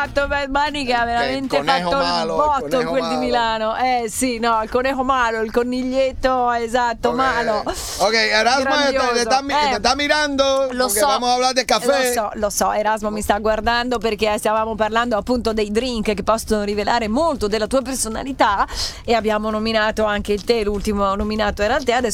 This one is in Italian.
esatto, Bad Bunny che ha veramente fatto il botto quel di Milano. Sì, no, il conejo malo, il coniglietto, esatto, malo. Ok, Erasmo te sta mirando. Lo so, vamos a hablar de caffè. Lo so, Erasmo mi sta guardando perché stavamo parlando appunto dei drink che possono rivelare molto della tua personalità e abbiamo nominato anche il tè, l'ultimo nominato era il tè, adesso